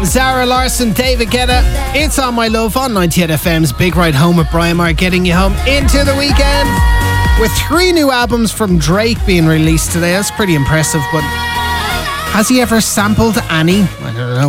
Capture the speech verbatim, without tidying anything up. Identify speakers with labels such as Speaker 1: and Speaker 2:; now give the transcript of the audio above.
Speaker 1: Zara Larsson, David Guetta. It's On My Love on ninety-eight F M's Big Ride Home with Brian Marr, getting you home into the weekend with three new albums from Drake being released today. That's pretty impressive, but has he ever sampled Annie? I don't know.